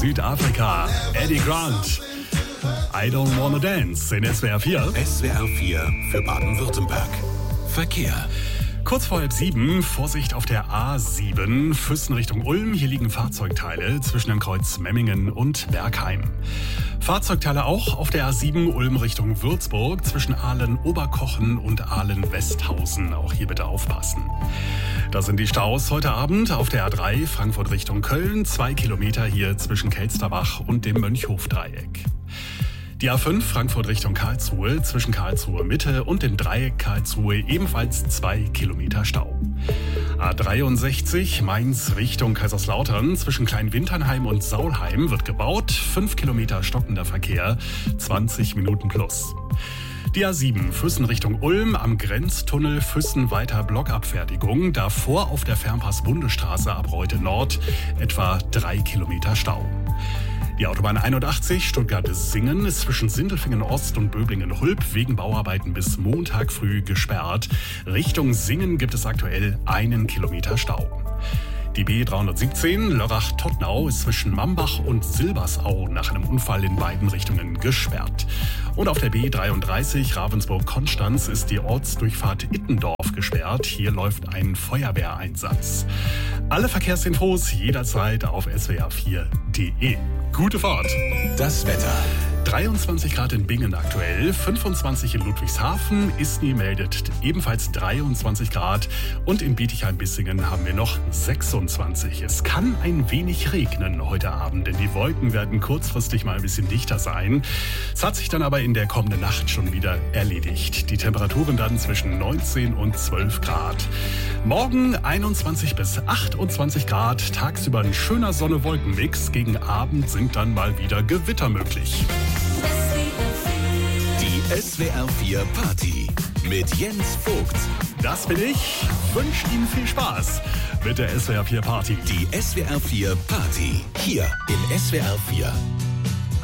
Südafrika, Eddie Grant. I don't wanna dance in SWR 4. SWR 4 für Baden-Württemberg. Verkehr. Kurz vor 6:30, Vorsicht auf der A7, Füssen Richtung Ulm. Hier liegen Fahrzeugteile zwischen dem Kreuz Memmingen und Bergheim. Fahrzeugteile auch auf der A7 Ulm Richtung Würzburg zwischen Ahlen-Oberkochen und Ahlen-Westhausen. Auch hier bitte aufpassen. Da sind die Staus heute Abend auf der A3 Frankfurt Richtung Köln. 2 Kilometer hier zwischen Kelsterbach und dem Mönchhofdreieck. Die A5 Frankfurt Richtung Karlsruhe zwischen Karlsruhe Mitte und dem Dreieck Karlsruhe ebenfalls 2 Kilometer Stau. A63 Mainz Richtung Kaiserslautern zwischen Kleinwinternheim und Saulheim wird gebaut. 5 Kilometer stockender Verkehr, 20 Minuten plus. Die A7 Füssen Richtung Ulm am Grenztunnel Füssen weiter Blockabfertigung. Davor auf der Fernpass-Bundesstraße ab Reute Nord etwa 3 Kilometer Stau. Die Autobahn 81 Stuttgart-Singen ist zwischen Sindelfingen-Ost und Böblingen-Hulb wegen Bauarbeiten bis Montag früh gesperrt. Richtung Singen gibt es aktuell 1 Kilometer Stau. Die B317 Lörrach-Tottnau ist zwischen Mambach und Silbersau nach einem Unfall in beiden Richtungen gesperrt. Und auf der B33 Ravensburg-Konstanz ist die Ortsdurchfahrt Ittendorf gesperrt. Hier läuft ein Feuerwehreinsatz. Alle Verkehrsinfos jederzeit auf swr4.de. Gute Fahrt! Das Wetter. 23 Grad in Bingen aktuell, 25 in Ludwigshafen, Isny meldet ebenfalls 23 Grad und in Bietigheim-Bissingen haben wir noch 26. Es kann ein wenig regnen heute Abend, denn die Wolken werden kurzfristig mal ein bisschen dichter sein. Es hat sich dann aber in der kommenden Nacht schon wieder erledigt. Die Temperaturen dann zwischen 19 und 12 Grad. Morgen 21 bis 28 Grad, tagsüber ein schöner Sonne-Wolken-Mix, gegen Abend sind dann mal wieder Gewitter möglich. Die SWR 4 Party mit Jens Vogt. Das bin ich. Wünsche Ihnen viel Spaß mit der SWR 4 Party. Die SWR 4 Party hier in SWR 4.